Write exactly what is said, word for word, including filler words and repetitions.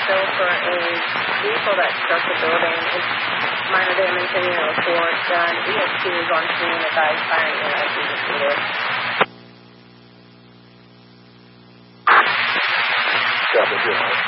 still for a vehicle that struck the building. It's minor damage to the report done. E S two is on scene. The guy's firing in as we defeated. Copy,